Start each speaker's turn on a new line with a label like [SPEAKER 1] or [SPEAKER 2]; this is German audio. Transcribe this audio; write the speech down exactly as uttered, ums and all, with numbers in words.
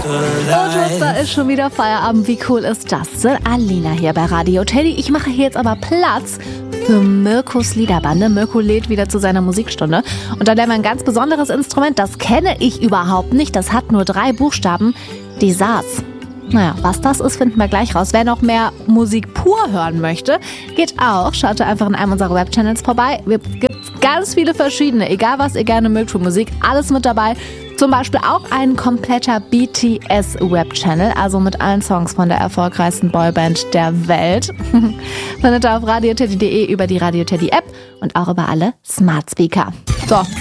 [SPEAKER 1] Und da ist schon wieder Feierabend. Wie cool ist das? Alina hier bei Radio Teddy. Ich mache hier jetzt aber Platz für Mirkos Liederbande. Mirko lädt wieder zu seiner Musikstunde. Und da lernen wir ein ganz besonderes Instrument. Das kenne ich überhaupt nicht. Das hat nur drei Buchstaben. Die Saas. Naja, was das ist, finden wir gleich raus. Wer noch mehr Musik pur hören möchte, geht auch. Schaut einfach in einem unserer Webchannels vorbei. Es gibt ganz viele verschiedene. Egal, was ihr gerne mögt für Musik. Alles mit dabei. Zum Beispiel auch ein kompletter B T S-Webchannel, also mit allen Songs von der erfolgreichsten Boyband der Welt. Findet ihr auf radioteddy punkt de, über die Radio Teddy App und auch über alle Smart Speaker. So.